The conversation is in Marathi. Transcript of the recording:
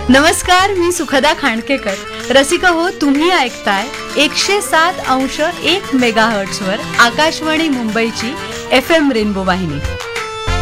नमस्कार, मी सुखदा खांडकेकर. रसिक हो, तुम्ही ऐकताय 107.1 मेगाहर्ट्झ वर आकाशवाणी मुंबईची FM रेनबो वाहिनी.